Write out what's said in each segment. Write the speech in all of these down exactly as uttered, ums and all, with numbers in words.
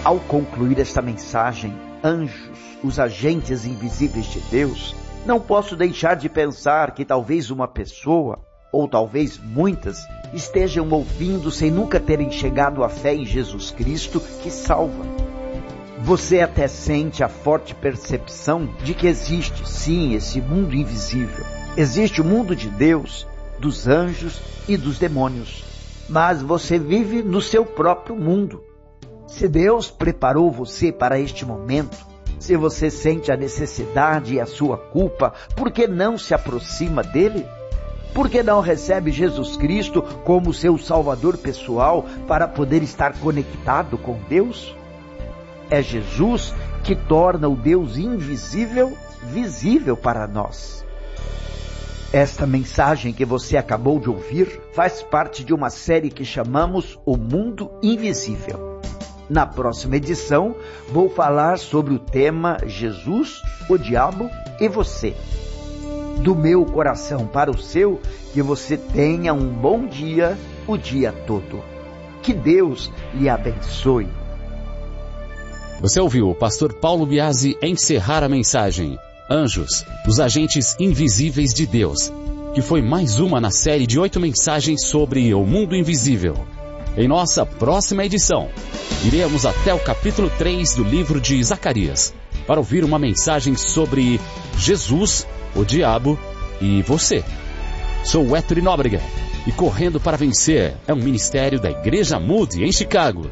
Ao concluir esta mensagem, anjos, os agentes invisíveis de Deus, não posso deixar de pensar que talvez uma pessoa, ou talvez muitas, estejam ouvindo sem nunca terem chegado à fé em Jesus Cristo que salva. Você até sente a forte percepção de que existe, sim, esse mundo invisível. Existe o mundo de Deus, dos anjos e dos demônios. Mas você vive no seu próprio mundo. Se Deus preparou você para este momento, se você sente a necessidade e a sua culpa, por que não se aproxima dele? Por que não recebe Jesus Cristo como seu Salvador pessoal para poder estar conectado com Deus? É Jesus que torna o Deus invisível visível para nós. Esta mensagem que você acabou de ouvir faz parte de uma série que chamamos O Mundo Invisível. Na próxima edição, vou falar sobre o tema Jesus, o Diabo e você. Do meu coração para o seu, que você tenha um bom dia o dia todo. Que Deus lhe abençoe. Você ouviu o pastor Paulo Biasi encerrar a mensagem Anjos, os agentes invisíveis de Deus, que foi mais uma na série de oito mensagens sobre o mundo invisível. Em nossa próxima edição, iremos até o capítulo três do livro de Zacarias, para ouvir uma mensagem sobre Jesus, o Diabo e você. Sou o Héctor Nóbrega, e Correndo para Vencer é um ministério da Igreja Moody, em Chicago.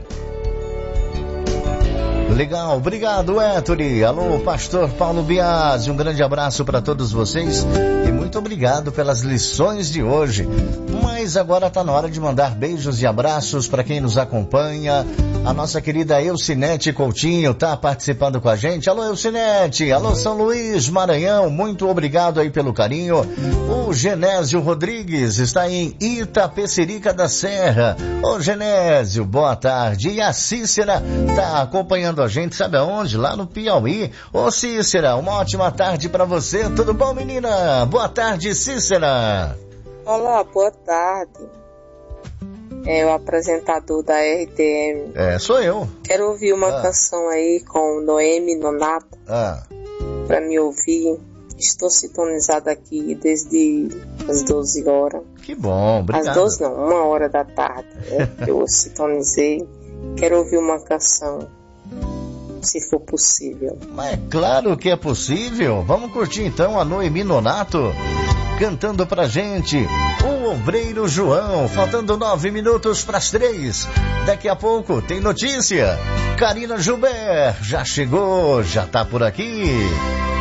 Legal, obrigado, Héctor. Alô, pastor Paulo Biasi, um grande abraço para todos vocês e muito obrigado pelas lições de hoje. Mas agora está na hora de mandar beijos e abraços para quem nos acompanha. A nossa querida Elcinete Coutinho está participando com a gente. Alô, Elcinete. Alô, São Luís, Maranhão. Muito obrigado aí pelo carinho. O Genésio Rodrigues está em Itapecerica da Serra. Ô, Genésio, boa tarde. E a Cícera está acompanhando a gente, sabe aonde? Lá no Piauí. Ô, Cícera, uma ótima tarde para você. Tudo bom, menina? Boa tarde, Cícera. Olá, boa tarde. É o apresentador da R T M. É, sou eu. Quero ouvir uma ah. canção aí com Noemi Nonato. Ah. Pra me ouvir. Estou sintonizada aqui desde as doze horas. Que bom, obrigado. Às doze não, uma hora da tarde. É, eu sintonizei. Quero ouvir uma canção, se for possível. Mas é claro que é possível. Vamos curtir então a Noemi Nonato cantando pra gente o Obreiro João, faltando nove minutos pras três. Daqui a pouco tem notícia. Karina Gilbert já chegou, já tá por aqui.